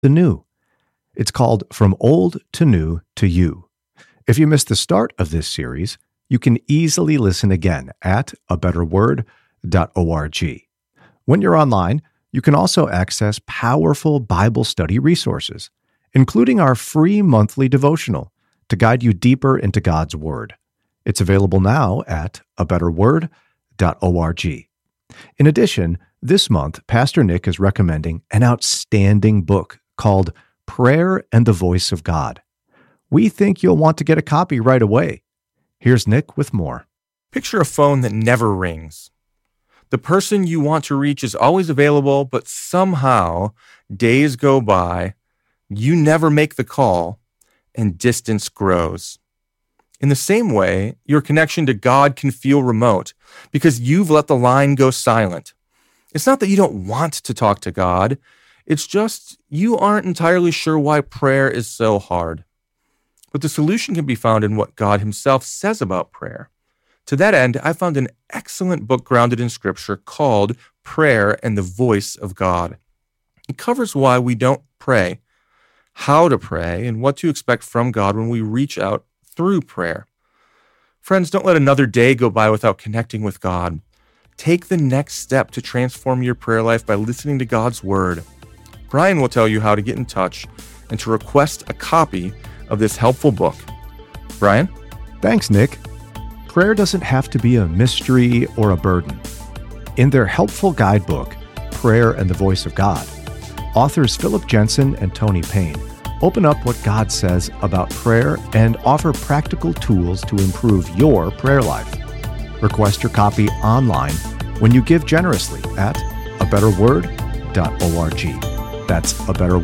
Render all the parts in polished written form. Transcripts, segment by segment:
to new. It's called From Old to New to You. If you missed the start of this series, you can easily listen again at abetterword.org. When you're online, you can also access powerful Bible study resources, including our free monthly devotional to guide you deeper into God's Word. It's available now at abetterword.org. In addition, this month, Pastor Nick is recommending an outstanding book called Prayer and the Voice of God. We think you'll want to get a copy right away. Here's Nick with more. Picture a phone that never rings. The person you want to reach is always available, but somehow days go by, you never make the call, and distance grows. In the same way, your connection to God can feel remote because you've let the line go silent. It's not that you don't want to talk to God. It's just you aren't entirely sure why prayer is so hard. But the solution can be found in what God himself says about prayer. To that end, I found an excellent book grounded in Scripture called Prayer and the Voice of God. It covers why we don't pray, how to pray, and what to expect from God when we reach out through prayer. Friends, don't let another day go by without connecting with God. Take the next step to transform your prayer life by listening to God's Word. Brian will tell you how to get in touch and to request a copy of this helpful book. Brian? Thanks, Nick. Prayer doesn't have to be a mystery or a burden. In their helpful guidebook, Prayer and the Voice of God, authors Philip Jensen and Tony Payne open up what God says about prayer and offer practical tools to improve your prayer life. Request your copy online when you give generously at abetterword.org. That's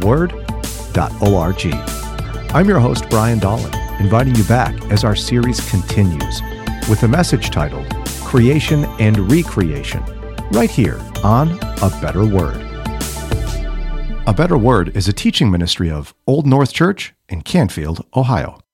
abetterword.org. I'm your host, Brian Dolan, inviting you back as our series continues with a message titled Creation and Recreation, right here on A Better Word. A Better Word is a teaching ministry of Old North Church in Canfield, Ohio.